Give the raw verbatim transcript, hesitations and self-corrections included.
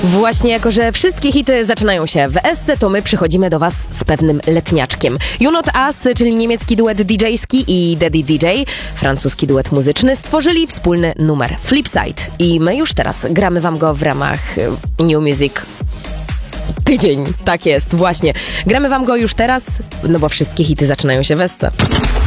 Właśnie jako, że wszystkie hity zaczynają się w Esce, to my przychodzimy do was z pewnym letniaczkiem. You Not Us, czyli niemiecki duet didżejski, i Daddy D J, francuski duet muzyczny, stworzyli wspólny numer Flipside. I my już teraz gramy wam go w ramach New Music Tydzień. Tak jest, właśnie. Gramy wam go już teraz, no bo wszystkie hity zaczynają się w Esce.